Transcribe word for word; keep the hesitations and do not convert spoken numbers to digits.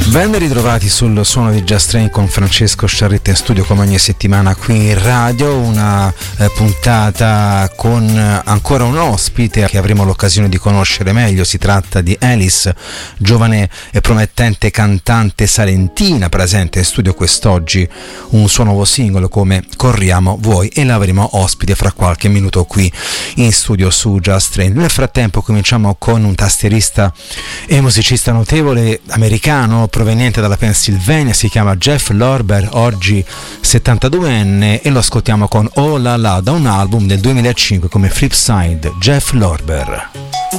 Ben ritrovati sul suono di Just Train con Francesco Sciarretta in studio come ogni settimana qui in radio, una eh, puntata con eh, ancora un ospite che avremo l'occasione di conoscere meglio. Si tratta di Alice, giovane e promettente cantante salentina presente in studio quest'oggi, un suo nuovo singolo come Corriamo Vuoi, e l'avremo ospite fra qualche minuto qui in studio su Just Train. Nel frattempo cominciamo con un tastierista e musicista notevole americano proveniente dalla Pennsylvania, si chiama Jeff Lorber, oggi settantaduenne, e lo ascoltiamo con Oh La La da un album del duemilacinque come Flipside. Jeff Lorber.